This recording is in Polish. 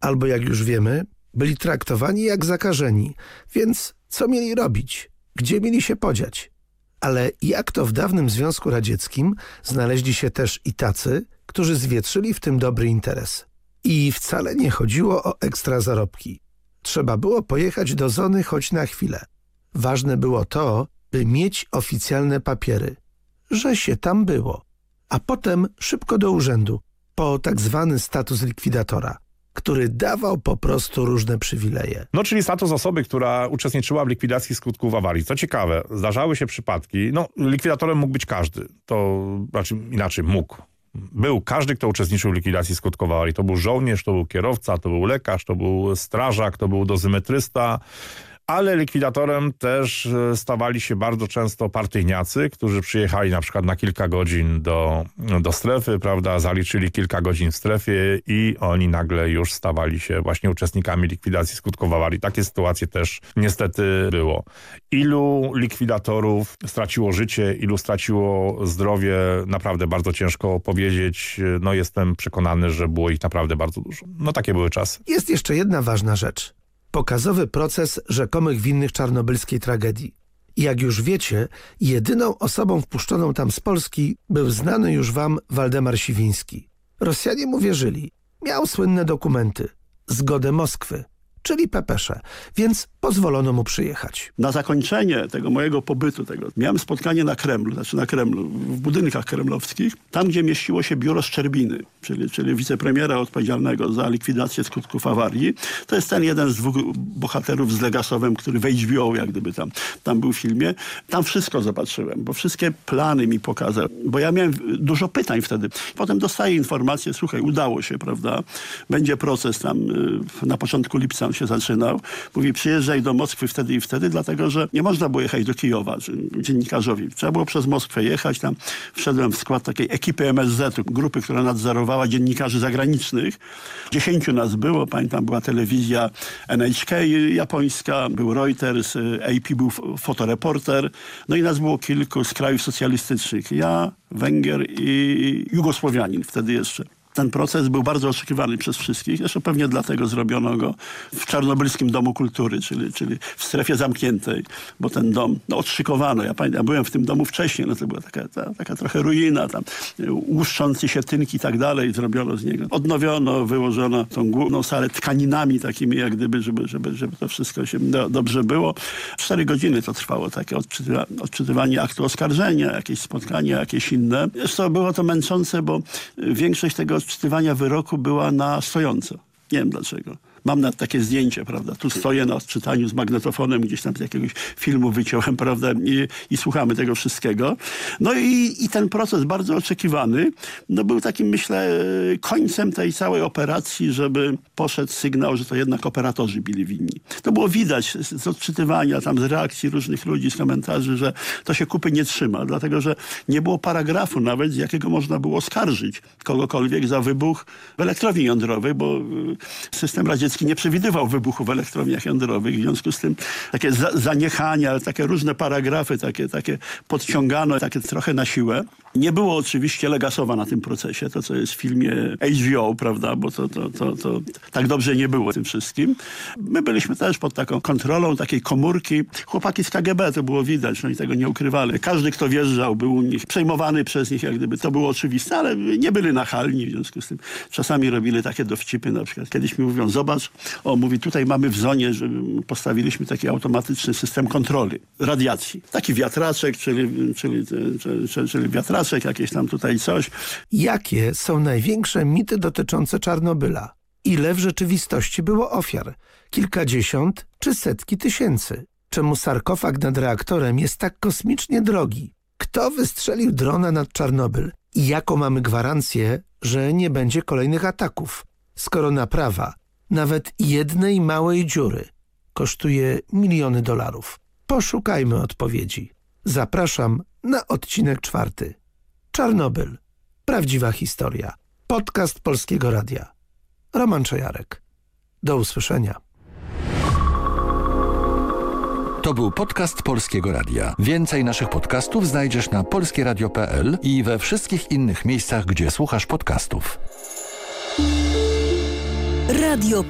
Albo jak już wiemy, byli traktowani jak zakażeni, więc co mieli robić? Gdzie mieli się podziać? Ale jak to w dawnym Związku Radzieckim znaleźli się też i tacy, którzy zwietrzyli w tym dobry interes. I wcale nie chodziło o ekstra zarobki. Trzeba było pojechać do zony choć na chwilę. Ważne było to, by mieć oficjalne papiery, że się tam było. A potem szybko do urzędu, po tak zwany status likwidatora, który dawał po prostu różne przywileje. No, czyli status osoby, która uczestniczyła w likwidacji skutków awarii. Co ciekawe, zdarzały się przypadki, likwidatorem mógł być każdy. To znaczy inaczej, mógł. Był każdy, kto uczestniczył w likwidacji skutków awarii. To był żołnierz, to był kierowca, to był lekarz, to był strażak, to był dozymetrysta. Ale likwidatorem też stawali się bardzo często partyjniacy, którzy przyjechali na przykład na kilka godzin do strefy, prawda, zaliczyli kilka godzin w strefie i oni nagle już stawali się właśnie uczestnikami likwidacji skutków awarii. Takie sytuacje też niestety było. Ilu likwidatorów straciło życie, ilu straciło zdrowie, naprawdę bardzo ciężko powiedzieć. Jestem przekonany, że było ich naprawdę bardzo dużo. Takie były czasy. Jest jeszcze jedna ważna rzecz. Pokazowy proces rzekomych winnych czarnobylskiej tragedii. I jak już wiecie, jedyną osobą wpuszczoną tam z Polski był znany już wam Waldemar Siwiński. Rosjanie mu wierzyli. Miał słynne dokumenty. Zgodę Moskwy, czyli pepesze, więc pozwolono mu przyjechać. Na zakończenie tego mojego pobytu, miałem spotkanie na Kremlu, w budynkach kremlowskich, tam gdzie mieściło się biuro Szczerbiny, czyli wicepremiera odpowiedzialnego za likwidację skutków awarii. To jest ten jeden z dwóch bohaterów z Legasowem, który w HBO jak gdyby tam był w filmie. Tam wszystko zobaczyłem, bo wszystkie plany mi pokazał, bo ja miałem dużo pytań wtedy. Potem dostaję informację, słuchaj, udało się, prawda, będzie proces tam na początku lipca on się zaczynał. Mówi, przyjeżdżaj do Moskwy wtedy i wtedy, dlatego, że nie można było jechać do Kijowa dziennikarzowi. Trzeba było przez Moskwę jechać. Tam wszedłem w skład takiej ekipy MSZ-u, grupy, która nadzorowała dziennikarzy zagranicznych. 10 nas było. Pamiętam, była telewizja NHK japońska, był Reuters, AP był fotoreporter. I nas było kilku z krajów socjalistycznych. Ja, Węgier i Jugosłowianin wtedy jeszcze. Ten proces był bardzo oczekiwany przez wszystkich. Zresztą pewnie dlatego zrobiono go w Czarnobylskim Domu Kultury, czyli w strefie zamkniętej, bo ten dom szykowano. Ja pamiętam, byłem w tym domu wcześniej, to była taka trochę ruina, tam łuszczący się tynk i tak dalej, zrobiono z niego. Odnowiono, wyłożono tą główną salę tkaninami takimi, jak gdyby, żeby to wszystko się dobrze było. 4 godziny to trwało, takie odczytywanie aktu oskarżenia, jakieś spotkania, jakieś inne. Zresztą było to męczące, bo większość tego odczytywania wyroku była na stojąco. Nie wiem dlaczego. Mam nawet takie zdjęcie, prawda? Tu stoję na odczytaniu z magnetofonem, gdzieś tam z jakiegoś filmu wyciąłem, prawda? I słuchamy tego wszystkiego. I ten proces bardzo oczekiwany, był takim, myślę, końcem tej całej operacji, żeby poszedł sygnał, że to jednak operatorzy byli winni. To było widać z odczytywania, tam z reakcji różnych ludzi, z komentarzy, że to się kupy nie trzyma, dlatego, że nie było paragrafu nawet, z jakiego można było oskarżyć kogokolwiek za wybuch w elektrowni jądrowej, bo system radziecki nie przewidywał wybuchu w elektrowniach jądrowych. W związku z tym takie zaniechania, takie różne paragrafy, takie podciągano, takie trochę na siłę. Nie było oczywiście Legasowa na tym procesie, to co jest w filmie HBO, prawda, bo to tak dobrze nie było tym wszystkim. My byliśmy też pod taką kontrolą takiej komórki. Chłopaki z KGB, to było widać, oni tego nie ukrywali. Każdy, kto wjeżdżał, był u nich przejmowany przez nich, jak gdyby to było oczywiste, ale nie byli nachalni, w związku z tym czasami robili takie dowcipy, na przykład kiedyś mi mówią, zobacz, mówi, tutaj mamy w zonie, że postawiliśmy taki automatyczny system kontroli radiacji. Taki wiatraczek, czyli wiatraczek, jakieś tam tutaj coś. Jakie są największe mity dotyczące Czarnobyla? Ile w rzeczywistości było ofiar? Kilkadziesiąt czy setki tysięcy? Czemu sarkofag nad reaktorem jest tak kosmicznie drogi? Kto wystrzelił drona nad Czarnobyl? I jaką mamy gwarancję, że nie będzie kolejnych ataków? Skoro naprawa nawet jednej małej dziury kosztuje miliony dolarów. Poszukajmy odpowiedzi. Zapraszam na odcinek 4. Czarnobyl. Prawdziwa historia. Podcast Polskiego Radia. Roman Czajarek. Do usłyszenia. To był podcast Polskiego Radia. Więcej naszych podcastów znajdziesz na polskieradio.pl i we wszystkich innych miejscach, gdzie słuchasz podcastów. Radio